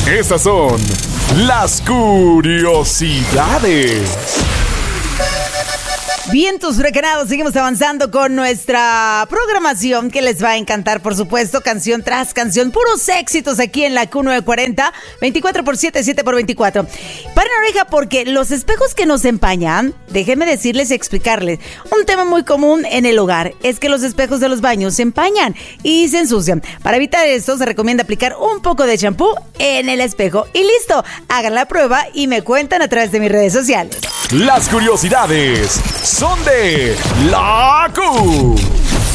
Estas son las curiosidades. Vientos huracanados, seguimos avanzando con nuestra programación que les va a encantar, por supuesto, canción tras canción, puros éxitos aquí en la Q940, 24x7, 7x24. Paren oreja porque los espejos que nos empañan, déjenme decirles y explicarles, un tema muy común en el hogar es que los espejos de los baños se empañan y se ensucian. Para evitar esto, se recomienda aplicar un poco de champú en el espejo y listo, hagan la prueba y me cuentan a través de mis redes sociales. Las curiosidades son de la Q.